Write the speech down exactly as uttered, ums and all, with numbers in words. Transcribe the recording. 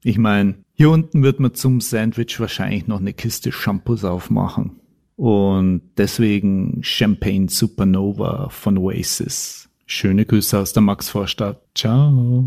Ich meine, hier unten wird man zum Sandwich wahrscheinlich noch eine Kiste Shampoos aufmachen. Und deswegen Champagne Supernova von Oasis. Schöne Grüße aus der Maxvorstadt. Ciao.